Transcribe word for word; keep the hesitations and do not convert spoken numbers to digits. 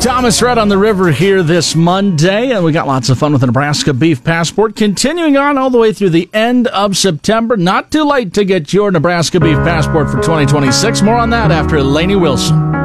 Thomas Rhett on the river here this Monday, and we got lots of fun with the Nebraska Beef Passport, continuing on all the way through the end of September. Not too late to get your Nebraska Beef Passport for twenty twenty-six. More on that after Lainey Wilson.